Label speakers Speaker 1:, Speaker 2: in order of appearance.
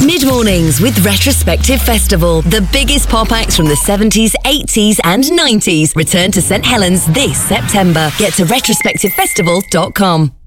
Speaker 1: Mid-mornings with Retrospective Festival. The biggest pop acts from the 70s, 80s and 90s return to St Helens this September. Get to retrospectivefestival.com.